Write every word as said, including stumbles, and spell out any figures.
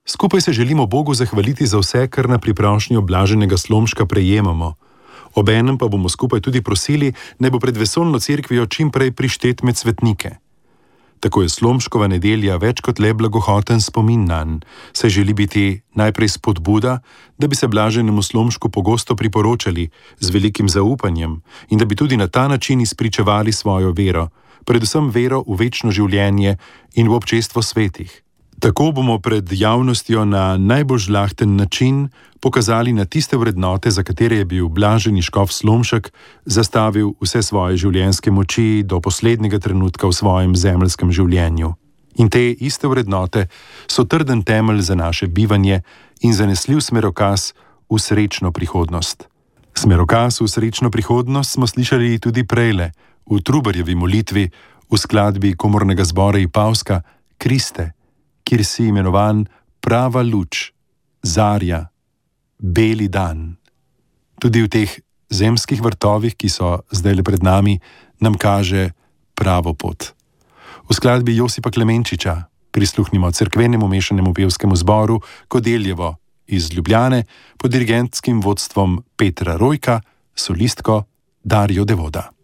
Skupaj se želimo Bogu zahvaliti za vse, kar na priprošnjo blaženega Slomška prejemamo. Obenem pa bomo skupaj tudi prosili, naj bo pred vesoljno cerkvijo čim prej prištet med svetnike. Tako je Slomškova nedelja več kot le blagohoten spomin nanj, saj želi biti najprej spodbuda, da bi se blaženemu Slomšku pogosto priporočali z velikim zaupanjem in da bi tudi na ta način izpričevali svojo vero, predvsem vero v večno življenje in v občestvo svetih. Tako bomo pred javnostjo na najbolj žlahten način pokazali na tiste vrednote, za katere je bil blaženi škof Slomšek zastavil vse svoje življenjske moči do poslednjega trenutka v svojem zemeljskem življenju. In te iste vrednote so trden temelj za naše bivanje in zanesljiv smerokaz v srečno prihodnost. Smerokaz v srečno prihodnost smo slišali tudi prejle, v Trubarjevi molitvi, v skladbi komornega zbora Ipavska Kriste, kjer si imenovan prava luč, zarja, beli dan. Tudi v teh zemskih vrtovih, ki so zdajle pred nami, nam kaže pravo pot. V skladbi Josipa Klemenčiča prisluhnimo cerkvenemu mešanemu pevskemu zboru Kodeljevo iz Ljubljane pod dirigentskim vodstvom Petra Rojka, solistko Darjo Devoda.